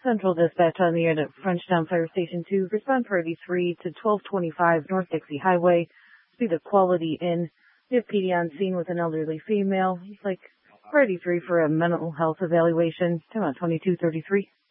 Central Dispatch on the air at Frenchtown Fire Station 2. Respond priority 3 to 1225 North Dixie Highway. Be the Quality Inn. We have PD on scene with an elderly female. It's like priority 3 for a mental health evaluation. Time out 2233.